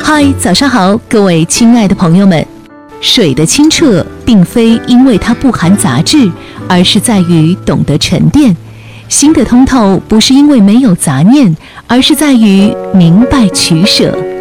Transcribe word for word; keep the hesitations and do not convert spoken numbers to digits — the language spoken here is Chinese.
嗨，早上好，各位亲爱的朋友们。水的清澈并非因为它不含杂质，而是在于懂得沉淀。心的通透不是因为没有杂念，而是在于明白取舍。